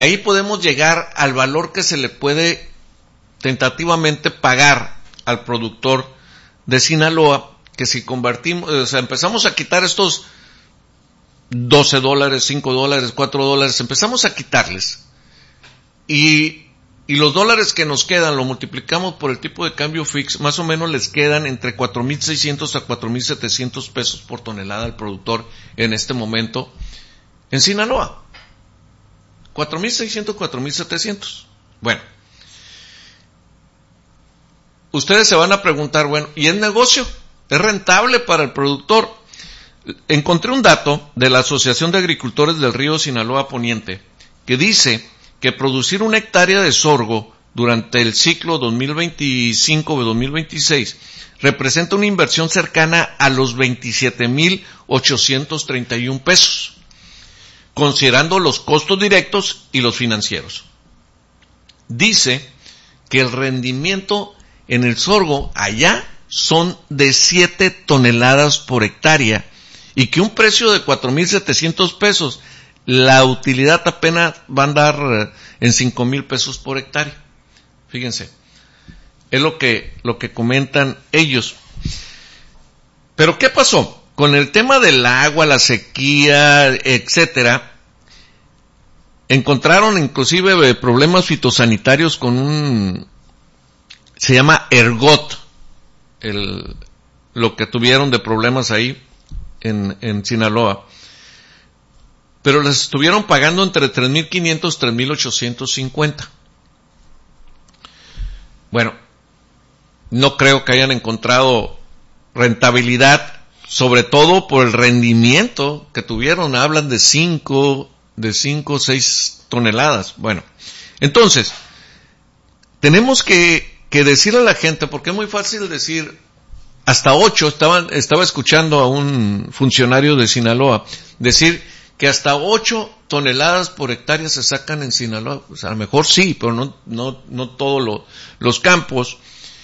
ahí podemos llegar al valor que se le puede tentativamente pagar al productor de Sinaloa, que si convertimos, o sea, empezamos a quitar estos $12, $5, $4, empezamos a quitarles, y los dólares que nos quedan lo multiplicamos por el tipo de cambio fix, más o menos les quedan entre 4,600 a 4,700 pesos por tonelada al productor en este momento en Sinaloa. 4,600, 4,700. Bueno, ustedes se van a preguntar, bueno, ¿y es negocio? ¿Es rentable para el productor? Encontré un dato de la Asociación de Agricultores del Río Sinaloa Poniente que dice que producir una hectárea de sorgo durante el ciclo 2025 o 2026 representa una inversión cercana a los 27,831 pesos, considerando los costos directos y los financieros. Dice que el rendimiento en el sorgo allá son de 7 toneladas por hectárea y que un precio de 4,700 pesos, la utilidad apenas va a andar en 5,000 pesos por hectárea. Fíjense, es lo que comentan ellos. Pero ¿qué pasó? Con el tema del agua, la sequía, etcétera, encontraron inclusive problemas fitosanitarios con se llama ergot, lo que tuvieron de problemas ahí en Sinaloa. Pero les estuvieron pagando entre 3,500 y 3,850. Bueno, no creo que hayan encontrado rentabilidad, sobre todo por el rendimiento que tuvieron. Hablan de 5 o 6 toneladas. Bueno, entonces, tenemos que decirle a la gente, porque es muy fácil decir, hasta 8, estaba escuchando a un funcionario de Sinaloa decir que hasta 8 toneladas por hectárea se sacan en Sinaloa. Pues a lo mejor sí, pero no todos los campos.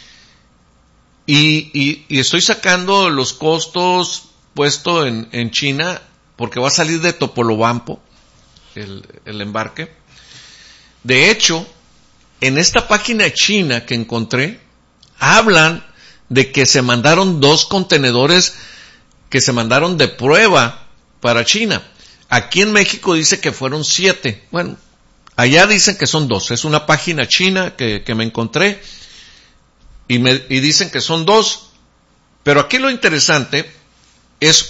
Y estoy sacando los costos puesto en China, porque va a salir de Topolobampo el embarque. De hecho, en esta página china que encontré, hablan de que se mandaron 2 contenedores que se mandaron de prueba para China. Aquí en México dice que fueron 7. Bueno, allá dicen que son 2. Es una página china que me encontré y dicen que son 2. Pero aquí lo interesante es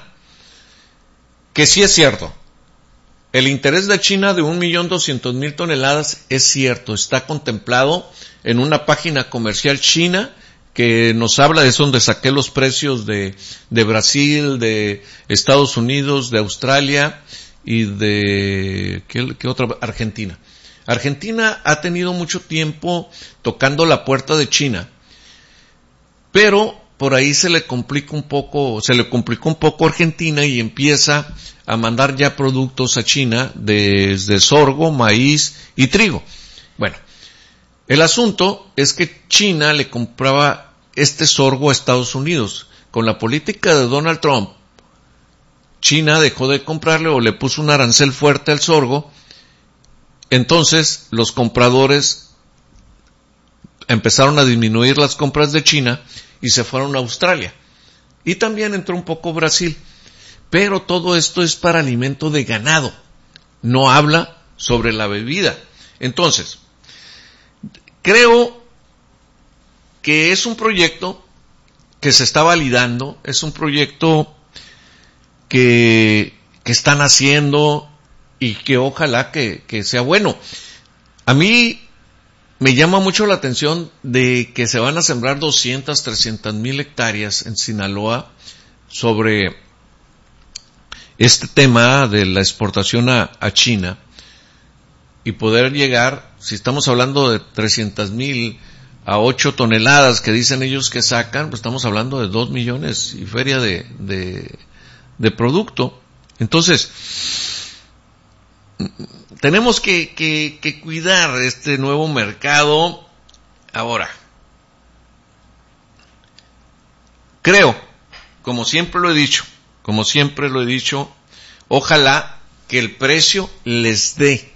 que sí es cierto. El interés de China de 1,200,000 toneladas es cierto. Está contemplado en una página comercial china que nos habla de eso, donde saqué los precios de Brasil, de Estados Unidos, de Australia y de ¿qué otra? Argentina. Argentina ha tenido mucho tiempo tocando la puerta de China, pero por ahí se le complicó un poco a Argentina y empieza a mandar ya productos a China desde sorgo, maíz y trigo. Bueno, el asunto es que China le compraba este sorgo a Estados Unidos. Con la política de Donald Trump, China dejó de comprarle o le puso un arancel fuerte al sorgo. Entonces, los compradores empezaron a disminuir las compras de China y se fueron a Australia. Y también entró un poco Brasil. Pero todo esto es para alimento de ganado. No habla sobre la bebida. Entonces, creo que es un proyecto que se está validando, es un proyecto que están haciendo y que ojalá que sea bueno. A mí me llama mucho la atención de que se van a sembrar 200, 300,000 hectáreas en Sinaloa sobre este tema de la exportación a China y poder llegar, si estamos hablando de 300,000 a 8 toneladas que dicen ellos que sacan, pues estamos hablando de 2 millones y feria de producto. Entonces, tenemos que cuidar este nuevo mercado. Ahora, creo, como siempre lo he dicho, ojalá que el precio les dé